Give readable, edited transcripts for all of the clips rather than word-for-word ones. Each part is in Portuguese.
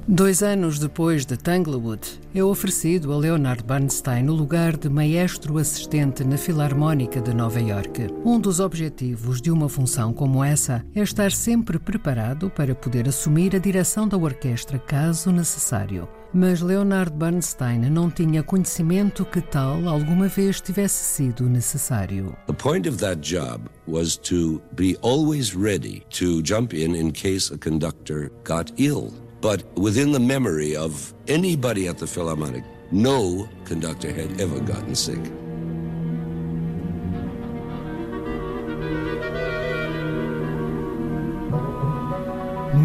2 anos depois de Tanglewood, é oferecido a Leonard Bernstein o lugar de maestro assistente na Filarmónica de Nova Iorque. Um dos objetivos de uma função como essa é estar sempre preparado para poder assumir a direção da orquestra caso necessário. Mas Leonard Bernstein não tinha conhecimento que tal alguma vez tivesse sido necessário. The point of that job was to be always ready to jump in case a conductor got ill. But within the memory of anybody at the Philharmonic, no conductor had ever gotten sick. Em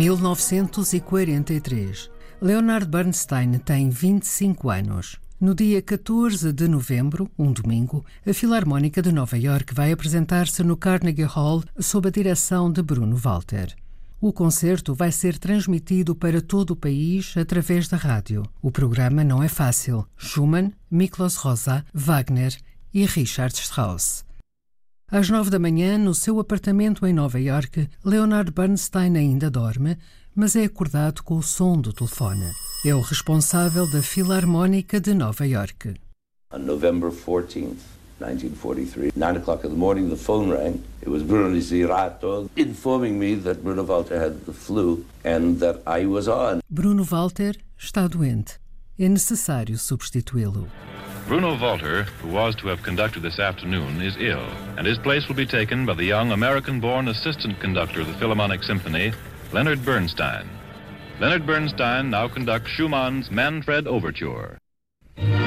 1943, Leonard Bernstein tem 25 anos. No dia 14 de novembro, um domingo, a Filarmónica de Nova Iorque vai apresentar-se no Carnegie Hall sob a direção de Bruno Walter. O concerto vai ser transmitido para todo o país através da rádio. O programa não é fácil. Schumann, Miklos Rozsa, Wagner e Richard Strauss. Às 9 da manhã, no seu apartamento em Nova Iorque, Leonard Bernstein ainda dorme, mas é acordado com o som do telefone. É o responsável da Filarmónica de Nova Iorque. On November 14th, 1943, 9 o'clock in the morning, the phone rang. It was Bruno Lisirato informing me that Bruno Walter had the flu and that I was on. Bruno Walter está doente. É necessário substituí-lo. Bruno Walter, who was to have conducted this afternoon, is ill, and his place will be taken by the young American-born assistant conductor of the Philharmonic Symphony, Leonard Bernstein. Leonard Bernstein now conducts Schumann's Manfred Overture.